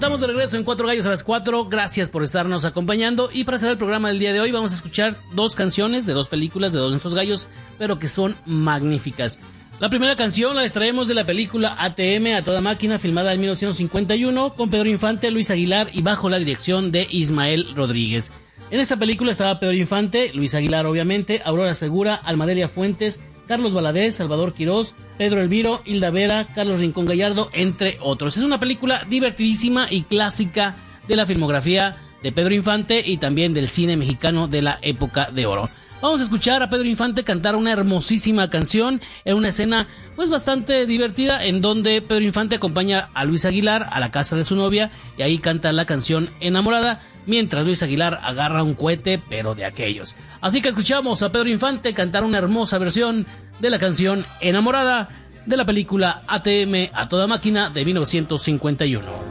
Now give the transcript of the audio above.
Estamos de regreso en Cuatro Gallos a las 4. Gracias por estarnos acompañando. Y para cerrar el programa del día de hoy vamos a escuchar dos canciones de dos películas de dos de nuestros gallos, pero que son magníficas. La primera canción la extraemos de la película ATM, a toda máquina, filmada en 1951, con Pedro Infante, Luis Aguilar y bajo la dirección de Ismael Rodríguez. En esta película estaba Pedro Infante, Luis Aguilar obviamente, Aurora Segura, Almadelia Fuentes, Carlos Valadez, Salvador Quirós, Pedro Elviro, Hilda Vera, Carlos Rincón Gallardo, entre otros. Es una película divertidísima y clásica de la filmografía de Pedro Infante y también del cine mexicano de la época de oro. Vamos a escuchar a Pedro Infante cantar una hermosísima canción en una escena pues bastante divertida, en donde Pedro Infante acompaña a Luis Aguilar a la casa de su novia y ahí canta la canción Enamorada, mientras Luis Aguilar agarra un cohete, pero de aquellos. Así que escuchamos a Pedro Infante cantar una hermosa versión de la canción Enamorada de la película ATM, a toda máquina, de 1951.